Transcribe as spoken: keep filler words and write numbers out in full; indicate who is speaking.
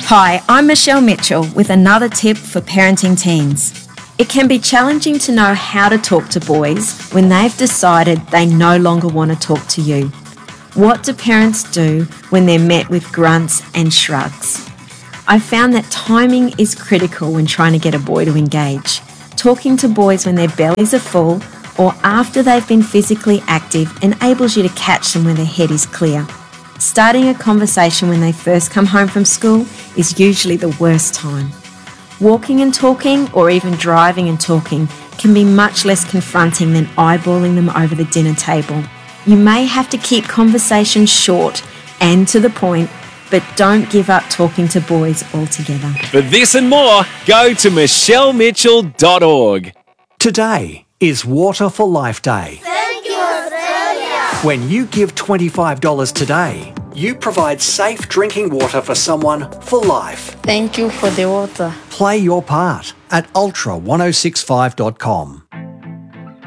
Speaker 1: Hi, I'm Michelle Mitchell with another tip for parenting teens. It can be challenging to know how to talk to boys when they've decided they no longer want to talk to you. What do parents do when they're met with grunts and shrugs? I found that timing is critical when trying to get a boy to engage. Talking to boys when their bellies are full or after they've been physically active enables you to catch them when their head is clear. Starting a conversation when they first come home from school is usually the worst time. Walking and talking, or even driving and talking, can be much less confronting than eyeballing them over the dinner table. You may have to keep conversations short and to the point, but don't give up talking to boys altogether.
Speaker 2: For this and more, go to michelle mitchell dot org.
Speaker 3: Today is Water for Life Day.
Speaker 4: Thank you, Australia!
Speaker 3: When you give twenty-five dollars today, you provide safe drinking water for someone for life.
Speaker 5: Thank you for the water.
Speaker 3: Play your part at ultra ten sixty-five dot com.